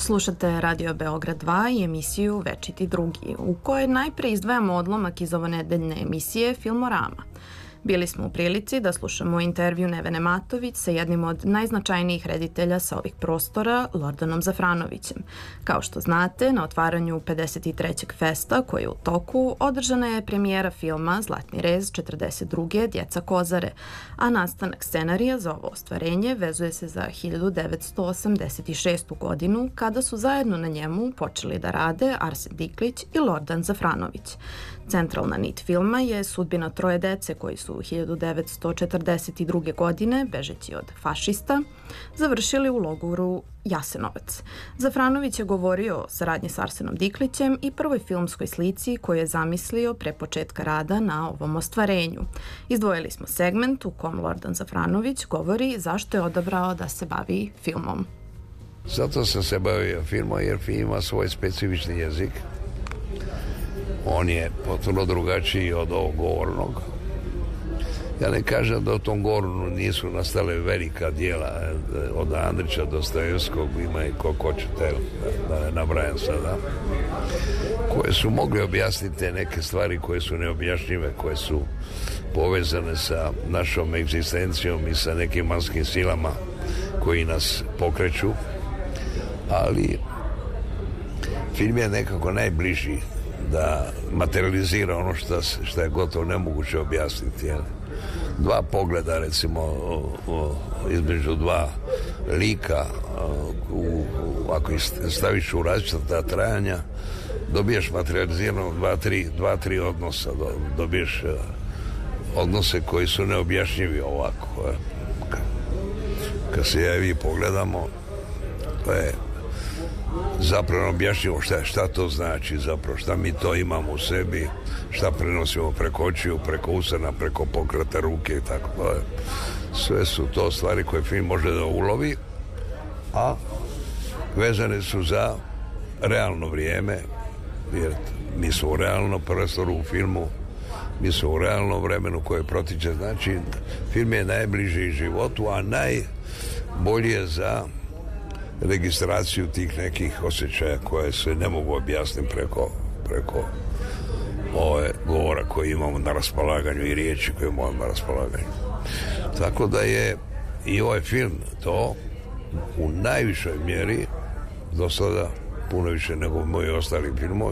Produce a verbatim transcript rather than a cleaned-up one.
Slušate Radio Beograd dva i emisiju Večiti drugi, u kojoj najpre izdvajamo odlomak iz ovonedeljne emisije Filmorama. Bili smo u prilici da slušamo intervju Nevene Matović sa jednim od najznačajnijih reditelja sa ovih prostora, Lordanom Zafranovićem. Kao što znate, na otvaranju pedeset trećeg festa, koji je u toku, održana je premijera filma Zlatni rez četrdeset druge Djeca Kozare, a nastanak scenarija za ovo ostvarenje vezuje se za hiljadu devetsto osamdeset šestu godinu, kada su zajedno na njemu počeli da rade Arsen Diklić i Lordan Zafranović. Centralna nit filma je sudbina troje dece koji su hiljadu devetsto četrdeset druge. godine, bežeći od fašista, završili u logoru Jasenovac. Zafranović je govorio o saradnji s Arsenom Diklićem i prvoj filmskoj slici koju je zamislio pre početka rada na ovom ostvarenju. Izdvojili smo segment u kom Lordan Zafranović govori zašto je odabrao da se bavi filmom. Zato sam se bavio filmom jer film ima svoj specifični jezik. On je potpuno drugačiji od ovog govornog. Ja ne kažem da u tom govornu nisu nastale velika dijela od Andrića do Dostojevskog, ima i ko hoćete, da ne nabrajam sada, koje su mogli objasniti neke stvari koje su neobjašnjive, koje su povezane sa našom egzistencijom i sa nekim vanjskim silama koji nas pokreću, ali film je nekako najbliži da materializira ono što, što je gotovo nemoguće objasniti. Jel? Dva pogleda, recimo, o, o, između dva lika, u, u, ako ih staviš u različita trajanja, dobiješ materializirano dva, tri, dva, tri odnosa, do, dobiješ uh, odnose koji su neobjašnjivi ovako. Eh? Kad se ja i vi pogledamo, to je zapravo objašnjivo šta, šta to znači zapravo, šta mi to imamo u sebi, šta prenosimo preko očiju, preko usana, preko pokreta ruke i tako dalje. Sve su to stvari koje film može da ulovi, a vezane su za realno vrijeme, jer mi smo u realnom prostoru u filmu, mi smo u realnom vremenu koje protiče, znači film je najbliži životu, a najbolje za registraciju tih nekih osjećaja koje se ne mogu objasniti preko, preko ove govora koje imamo na raspolaganju i riječi koje imamo na raspolaganju. Tako da je i ovaj film to u najvišoj mjeri do sada puno više nego moji ostali filmovi